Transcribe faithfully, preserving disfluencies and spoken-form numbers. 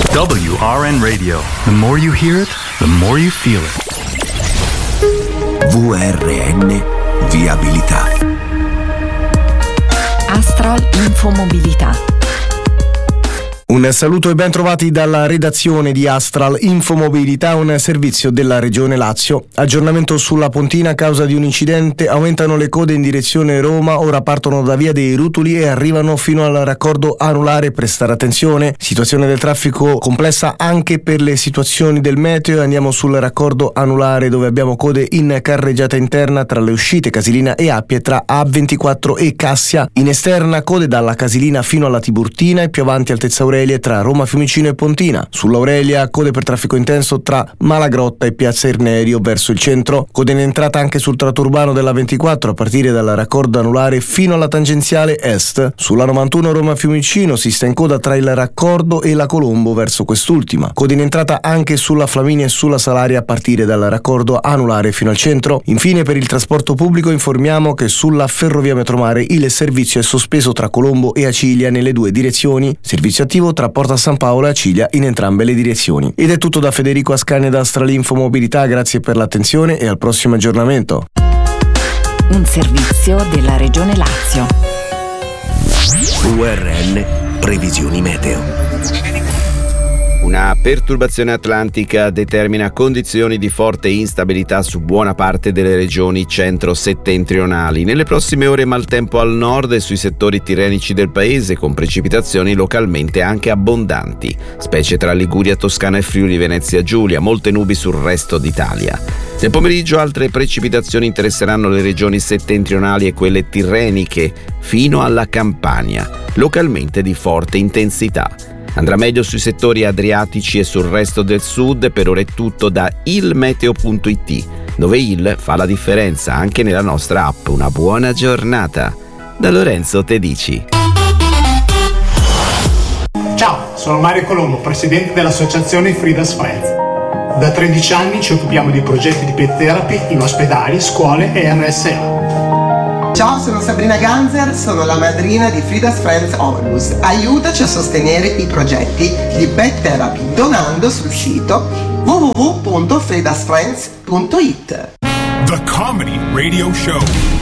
W R N Radio. The more you hear it, the more you feel it. V R N Viabilità. Astral Infomobilità. Un saluto e ben trovati dalla redazione di Astral Infomobilità, un servizio della Regione Lazio. Aggiornamento sulla Pontina: a causa di un incidente aumentano le code in direzione Roma, ora partono da via dei Rutuli e arrivano fino al raccordo anulare. Prestare attenzione, situazione del traffico complessa anche per le situazioni del meteo. Andiamo sul raccordo anulare, dove abbiamo code in carreggiata interna tra le uscite Casilina e Appia, tra A ventiquattro e Cassia. In esterna code dalla Casilina fino alla Tiburtina e più avanti altezza Aurelia tra Roma Fiumicino e Pontina. Sull'Aurelia code per traffico intenso tra Malagrotta e Piazza Irnerio verso il centro. Code in entrata anche sul tratto urbano della ventiquattro a partire dal raccordo anulare fino alla tangenziale est. Sulla novantuno Roma Fiumicino si sta in coda tra il raccordo e la Colombo verso quest'ultima. Code in entrata anche sulla Flaminia e sulla Salaria a partire dal raccordo anulare fino al centro. Infine, per il trasporto pubblico informiamo che sulla ferrovia Metromare il servizio è sospeso tra Colombo e Acilia nelle due direzioni. Servizio attivo tra Porta San Paolo e Acilia in entrambe le direzioni. Ed è tutto da Federico Ascani da Astral Infomobilità, grazie per l'attenzione e al prossimo aggiornamento. Un servizio della Regione Lazio. V R N Previsioni Meteo. Una perturbazione atlantica determina condizioni di forte instabilità su buona parte delle regioni centro-settentrionali. Nelle prossime ore maltempo al nord e sui settori tirrenici del paese, con precipitazioni localmente anche abbondanti, specie tra Liguria, Toscana e Friuli Venezia Giulia, molte nubi sul resto d'Italia. Nel pomeriggio altre precipitazioni interesseranno le regioni settentrionali e quelle tirreniche, fino alla Campania, localmente di forte intensità. Andrà meglio sui settori adriatici e sul resto del sud. Per ora è tutto da ilmeteo punto it, dove il fa la differenza anche nella nostra app. Una buona giornata da Lorenzo Tedici. Ciao, sono Mario Colombo, presidente dell'associazione Frida's Friends. Da tredici anni ci occupiamo di progetti di pet therapy in ospedali, scuole e R S A. Ciao, sono Sabrina Ganzer, sono la madrina di Frida's Friends Onlus. Aiutaci a sostenere i progetti di pet therapy donando sul sito w w w punto fridas friends punto it. The Comedy Radio Show.